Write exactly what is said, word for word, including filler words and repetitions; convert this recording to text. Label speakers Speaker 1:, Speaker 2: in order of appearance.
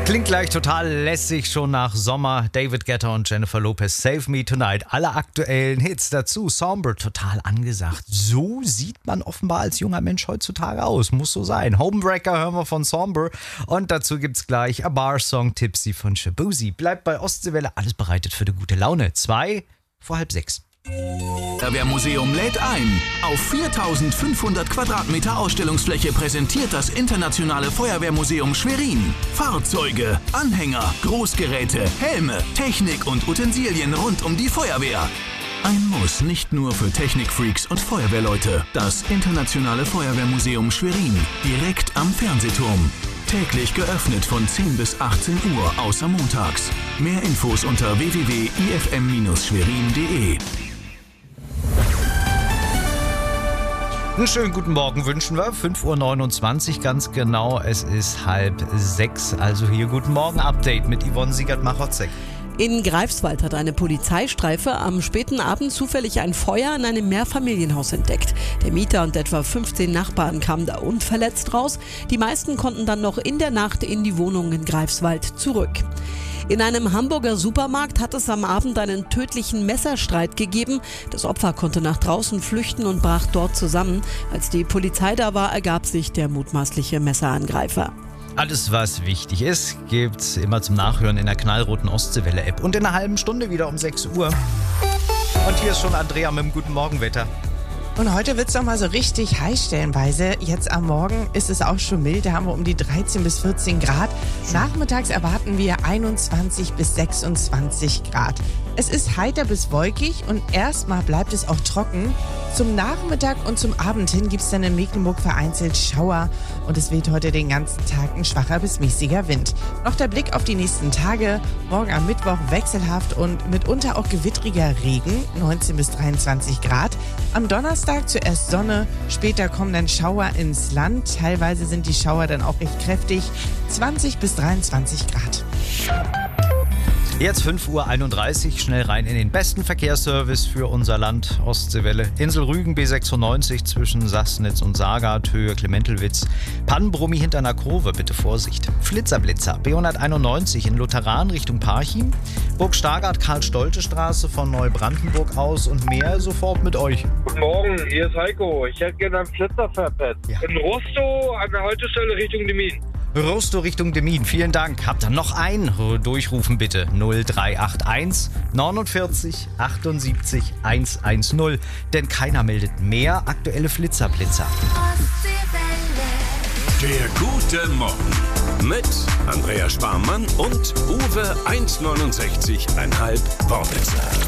Speaker 1: Klingt gleich total lässig schon nach Sommer. David Guetta und Jennifer Lopez, Save Me Tonight. Alle aktuellen Hits dazu. Somber, total angesagt. So sieht man offenbar als junger Mensch heutzutage aus. Muss so sein. Homebreaker hören wir von Somber. Und dazu gibt's gleich A Bar Song Tipsy von Shabuzi. Bleibt bei Ostseewelle, alles bereitet für eine gute Laune. Zwei vor halb sechs.
Speaker 2: Feuerwehrmuseum lädt ein. Auf viertausendfünfhundert Quadratmeter Ausstellungsfläche präsentiert das Internationale Feuerwehrmuseum Schwerin Fahrzeuge, Anhänger, Großgeräte, Helme, Technik und Utensilien rund um die Feuerwehr. Ein Muss nicht nur für Technikfreaks und Feuerwehrleute. Das Internationale Feuerwehrmuseum Schwerin, direkt am Fernsehturm. Täglich geöffnet von zehn bis achtzehn Uhr, außer montags. Mehr Infos unter w w w punkt i f m Bindestrich schwerin punkt d e.
Speaker 1: Einen schönen guten Morgen wünschen wir. fünf Uhr neunundzwanzig ganz genau. Es ist halb sechs. Also hier Guten Morgen Update mit Yvonne Siegert-Machotzek.
Speaker 3: In Greifswald hat eine Polizeistreife am späten Abend zufällig ein Feuer in einem Mehrfamilienhaus entdeckt. Der Mieter und etwa fünfzehn Nachbarn kamen da unverletzt raus. Die meisten konnten dann noch in der Nacht in die Wohnung in Greifswald zurück. In einem Hamburger Supermarkt hat es am Abend einen tödlichen Messerstreit gegeben. Das Opfer konnte nach draußen flüchten und brach dort zusammen. Als die Polizei da war, ergab sich der mutmaßliche Messerangreifer.
Speaker 1: Alles, was wichtig ist, gibt's immer zum Nachhören in der knallroten Ostseewelle-App. Und in einer halben Stunde wieder um sechs Uhr. Und hier ist schon Andrea mit dem Guten Morgen-Wetter.
Speaker 4: Und heute wird es noch mal so richtig heiß stellenweise. Jetzt am Morgen ist es auch schon mild. Da haben wir um die dreizehn bis vierzehn Grad. Nachmittags erwarten wir einundzwanzig bis sechsundzwanzig Grad. Es ist heiter bis wolkig und erstmal bleibt es auch trocken. Zum Nachmittag und zum Abend hin gibt es dann in Mecklenburg vereinzelt Schauer. Und es weht heute den ganzen Tag ein schwacher bis mäßiger Wind. Noch der Blick auf die nächsten Tage. Morgen am Mittwoch wechselhaft und mitunter auch gewittriger Regen. neunzehn bis dreiundzwanzig Grad. Am Donnerstag zuerst Sonne, später kommen dann Schauer ins Land. Teilweise sind die Schauer dann auch recht kräftig. zwanzig bis dreiundzwanzig Grad.
Speaker 1: Jetzt fünf Uhr einunddreißig, schnell rein in den besten Verkehrsservice für unser Land, Ostseewelle. Insel Rügen B sechsundneunzig zwischen Sassnitz und Sagat, Höhe Klementelwitz. Pannenbrummi hinter einer Kurve, bitte Vorsicht. Flitzer-Blitzer B hunderteinundneunzig in Lutheran Richtung Parchim. Burg Stargard Karl-Stolte-Straße von Neubrandenburg aus und mehr sofort mit euch.
Speaker 5: Guten Morgen, hier ist Heiko. Ich hätte gerne einen Flitzer verpetzt.
Speaker 1: Ja.
Speaker 5: In Rostow an der Haltestelle Richtung Demmin.
Speaker 1: Rostow Richtung Demmin, vielen Dank. Habt ihr noch einen? Durchrufen bitte. null drei acht eins neunundvierzig achtundsiebzig hundertzehn. Denn keiner meldet mehr aktuelle Flitzerblitzer.
Speaker 6: Der gute Morgen mit Andrea Sparmann und Uwe eins neunundsechzig Komma fünf Wortwitzer.